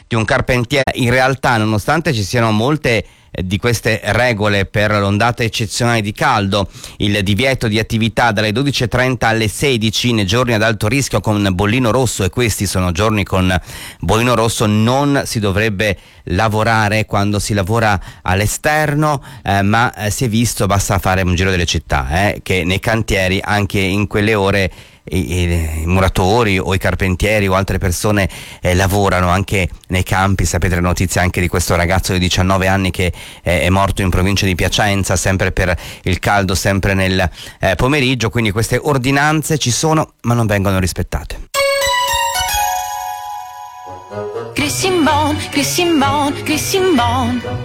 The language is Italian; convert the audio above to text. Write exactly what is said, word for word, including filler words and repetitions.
di un carpentiere. In realtà, nonostante ci siano molte di queste regole per l'ondata eccezionale di caldo, il divieto di attività dalle dodici e trenta alle sedici nei giorni ad alto rischio con bollino rosso, e questi sono giorni con bollino rosso, non si dovrebbe lavorare quando si lavora all'esterno, eh, ma eh, si è visto, basta fare un giro delle città, eh, che nei cantieri anche in quelle ore I, i, i muratori o i carpentieri o altre persone eh, lavorano anche nei campi. Sapete le notizie anche di questo ragazzo di diciannove anni che eh, è morto in provincia di Piacenza, sempre per il caldo, sempre nel eh, pomeriggio. Quindi queste ordinanze ci sono ma non vengono rispettate. Chris Simon, Chris Simon, Chris Simon.